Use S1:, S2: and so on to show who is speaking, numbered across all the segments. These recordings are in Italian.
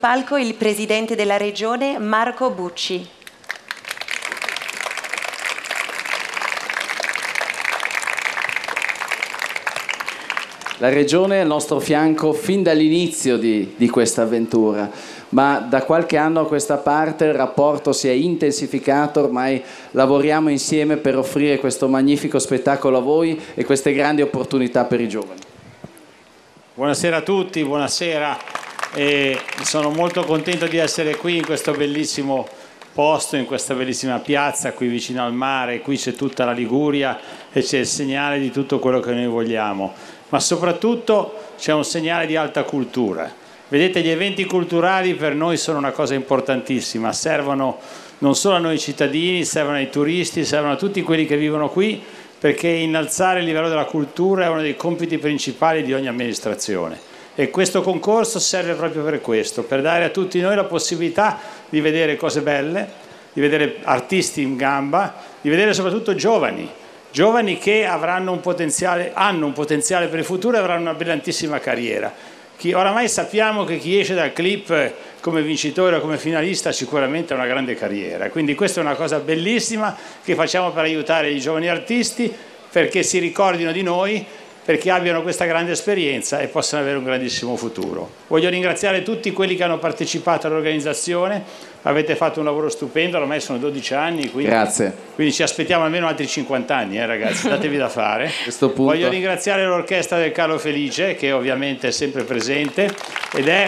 S1: Palco il Presidente della Regione Marco Bucci.
S2: La Regione è al nostro fianco fin dall'inizio di questa avventura, ma da qualche anno a questa parte il rapporto si è intensificato, ormai lavoriamo insieme per offrire questo magnifico spettacolo a voi e queste grandi opportunità per i giovani.
S3: Buonasera a tutti, buonasera. Sono molto contento di essere qui in questo bellissimo posto, in questa bellissima piazza qui vicino al mare. Qui c'è tutta la Liguria e c'è il segnale di tutto quello che noi vogliamo, ma soprattutto c'è un segnale di alta cultura. Vedete, gli eventi culturali per noi sono una cosa importantissima, servono non solo a noi cittadini, servono ai turisti, servono a tutti quelli che vivono qui, perché innalzare il livello della cultura è uno dei compiti principali di ogni amministrazione. E questo concorso serve proprio per questo, per dare a tutti noi la possibilità di vedere cose belle, di vedere artisti in gamba, di vedere soprattutto giovani che hanno un potenziale per il futuro e avranno una brillantissima carriera. Oramai sappiamo che chi esce dal clip come vincitore o come finalista sicuramente ha una grande carriera, quindi questa è una cosa bellissima che facciamo per aiutare i giovani artisti perché si ricordino di noi, perché abbiano questa grande esperienza e possano avere un grandissimo futuro. Voglio ringraziare tutti quelli che hanno partecipato all'organizzazione, avete fatto un lavoro stupendo, ormai sono 12 anni, quindi ci aspettiamo almeno altri 50 anni, ragazzi, datevi da fare. Voglio ringraziare l'orchestra del Carlo Felice, che ovviamente è sempre presente, ed è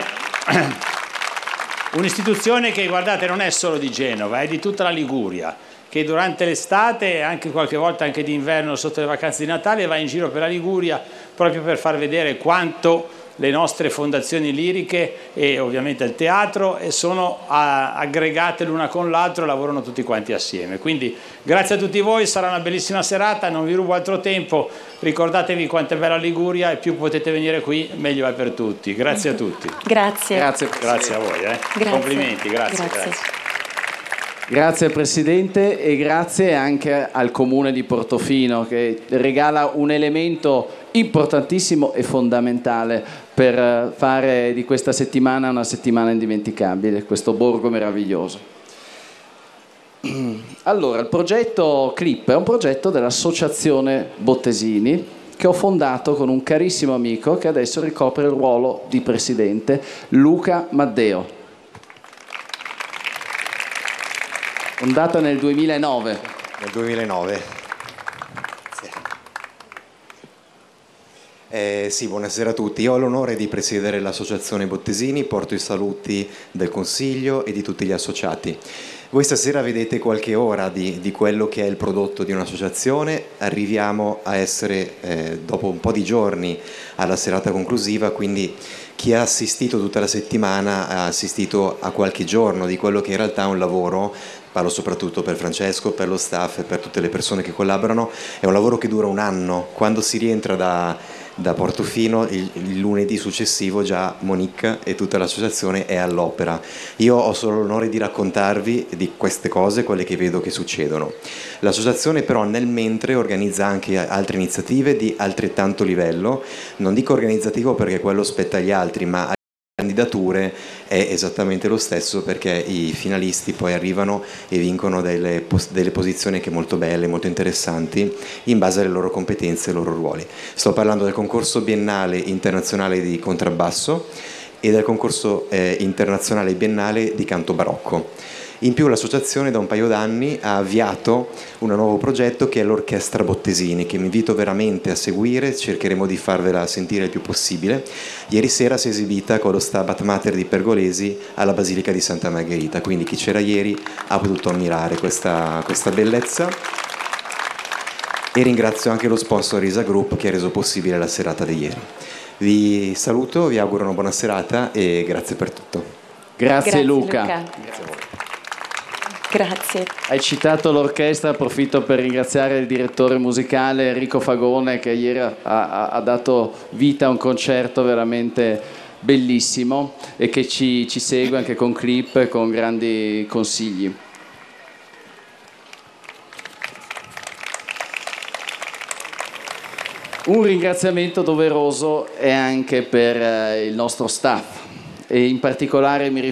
S3: un'istituzione che, guardate, non è solo di Genova, è di tutta la Liguria, che durante l'estate e anche qualche volta anche d'inverno sotto le vacanze di Natale va in giro per la Liguria proprio per far vedere quanto le nostre fondazioni liriche e ovviamente il teatro sono aggregate l'una con l'altro e lavorano tutti quanti assieme. Quindi grazie a tutti voi, sarà una bellissima serata, non vi rubo altro tempo, ricordatevi quanto è bella Liguria e più potete venire qui meglio è per tutti. Grazie a tutti.
S1: Grazie.
S3: Grazie a voi.
S1: Grazie.
S3: Complimenti, grazie.
S2: Grazie Presidente e grazie anche al Comune di Portofino che regala un elemento importantissimo e fondamentale per fare di questa settimana una settimana indimenticabile, questo borgo meraviglioso. Allora, il progetto CLIP è un progetto dell'Associazione Bottesini che ho fondato con un carissimo amico che adesso ricopre il ruolo di Presidente, Luca Maddeo. Fondata nel 2009.
S4: Nel 2009. Sì, buonasera a tutti. Io ho l'onore di presiedere l'associazione Bottesini, porto i saluti del Consiglio e di tutti gli associati. Voi stasera vedete qualche ora di quello che è il prodotto di un'associazione, arriviamo a essere, dopo un po' di giorni, alla serata conclusiva, quindi chi ha assistito tutta la settimana ha assistito a qualche giorno di quello che in realtà è un lavoro. Parlo soprattutto per Francesco, per lo staff e per tutte le persone che collaborano. È un lavoro che dura un anno. Quando si rientra da Portofino, il lunedì successivo già Monique e tutta l'associazione è all'opera. Io ho solo l'onore di raccontarvi di queste cose, quelle che vedo che succedono. L'associazione però nel mentre organizza anche altre iniziative di altrettanto livello. Non dico organizzativo perché quello spetta agli altri, ma candidature è esattamente lo stesso perché i finalisti poi arrivano e vincono delle posizioni anche molto belle, molto interessanti in base alle loro competenze e ai loro ruoli. Sto parlando del concorso biennale internazionale di contrabbasso e del concorso internazionale biennale di canto barocco. In più l'associazione da un paio d'anni ha avviato un nuovo progetto che è l'Orchestra Bottesini, che vi invito veramente a seguire, cercheremo di farvela sentire il più possibile. Ieri sera si è esibita con lo Stabat Mater di Pergolesi alla Basilica di Santa Margherita, quindi chi c'era ieri ha potuto ammirare questa bellezza. E ringrazio anche lo sponsor Risa Group che ha reso possibile la serata di ieri. Vi saluto, vi auguro una buona serata e grazie per tutto.
S2: Grazie Luca.
S4: Grazie a voi.
S1: Grazie.
S2: Hai citato l'orchestra, approfitto per ringraziare il direttore musicale Enrico Fagone che ieri ha dato vita a un concerto veramente bellissimo e che ci segue anche con clip e con grandi consigli. Un ringraziamento doveroso è anche per il nostro staff e in particolare mi